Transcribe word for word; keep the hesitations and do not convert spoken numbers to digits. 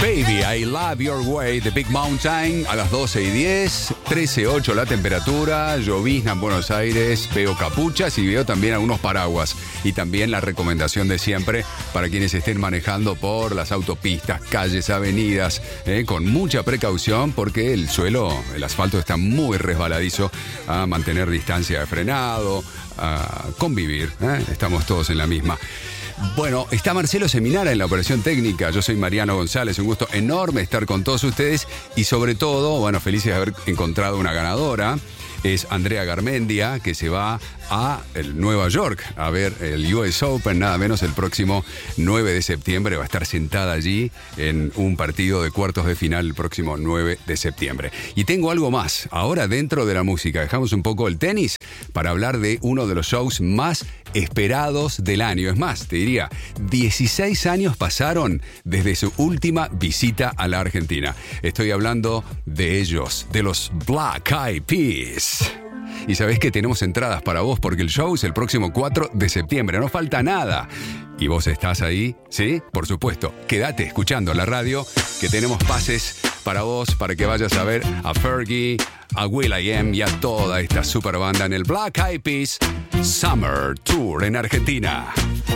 Baby, I Love Your Way, The Big Mountain, a las doce y diez, trece ocho la temperatura, llovizna en Buenos Aires, veo capuchas y veo también algunos paraguas. Y también la recomendación de siempre para quienes estén manejando por las autopistas, calles, avenidas, eh, con mucha precaución porque el suelo, el asfalto está muy resbaladizo, a mantener distancia de frenado, a convivir, eh, estamos todos en la misma. Bueno, está Marcelo Seminara en la operación técnica. Yo soy Mariano González. Un gusto enorme estar con todos ustedes. Y sobre todo, bueno, felices de haber encontrado una ganadora. Es Andrea Garmendia, que se va a el Nueva York a ver el U S Open, nada menos el próximo nueve de septiembre. Va a estar sentada allí en un partido de cuartos de final el próximo nueve de septiembre. Y tengo algo más. Ahora, dentro de la música, dejamos un poco el tenis para hablar de uno de los shows más esperados del año. Es más, te diría, dieciséis años pasaron desde su última visita a la Argentina. Estoy hablando de ellos, de los Black Eyed Peas. Y sabés que tenemos entradas para vos porque el show es el próximo cuatro de septiembre. No falta nada. ¿Y vos estás ahí? ¿Sí? Por supuesto. Quédate escuchando la radio, que tenemos pases para vos, para que vayas a ver a Fergie, a will.i.am y a toda esta super banda en el Black Eyed Peas Summer Tour en Argentina.